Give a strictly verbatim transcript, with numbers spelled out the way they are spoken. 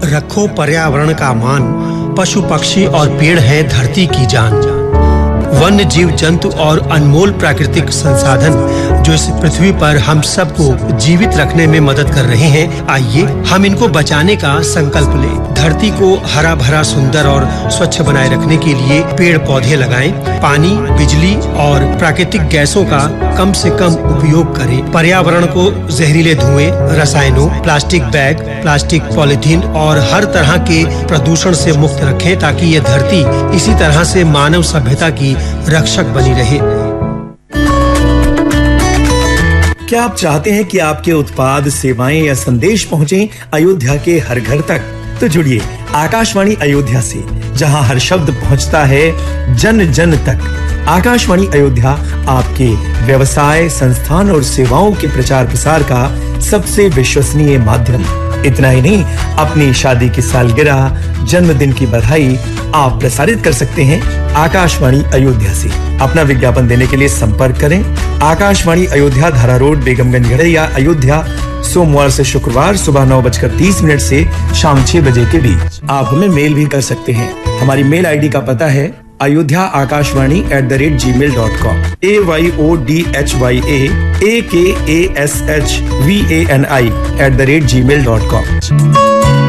रखो पर्यावरण का मान, पशु पक्षी और पेड़ है धरती की जान। वन्य जीव जंतु और अनमोल प्राकृतिक संसाधन जो इस पृथ्वी पर हम सबको जीवित रखने में मदद कर रहे हैं, आइए हम इनको बचाने का संकल्प लें। धरती को हरा भरा, सुंदर और स्वच्छ बनाए रखने के लिए पेड़ पौधे लगाएं, पानी, बिजली और प्राकृतिक गैसों का कम से कम उपयोग करें। पर्यावरण को जहरीले धुएं, रसायनों, प्लास्टिक बैग, प्लास्टिक पॉलीथीन और हर तरह के प्रदूषण से मुक्त रखें ताकि ये धरती इसी तरह से मानव सभ्यता की रक्षक बनी रहे। क्या आप चाहते हैं कि आपके उत्पाद, सेवाएं या संदेश पहुंचे अयोध्या के हर घर तक? तो जुड़िए आकाशवाणी अयोध्या से, जहां हर शब्द पहुंचता है जन जन तक। आकाशवाणी अयोध्या आपके व्यवसाय, संस्थान और सेवाओं के प्रचार प्रसार का सबसे विश्वसनीय माध्यम। इतना ही नहीं, अपनी शादी की सालगिरह, जन्मदिन की बधाई आप प्रसारित कर सकते हैं आकाशवाणी अयोध्या से। अपना विज्ञापन देने के लिए संपर्क करें आकाशवाणी अयोध्या, धारा रोड, बेगमगंज गढ़िया, अयोध्या, सोमवार से शुक्रवार सुबह नौ बजकर तीस मिनट से शाम छह बजे के बीच। आप हमें मेल भी कर सकते हैं। हमारी मेल आईडी का पता है Ayodhya Akashvani at the rate ji mail dot com. A Y O D H Y ए ए के A S H V A N I at the rate ji mail dot com.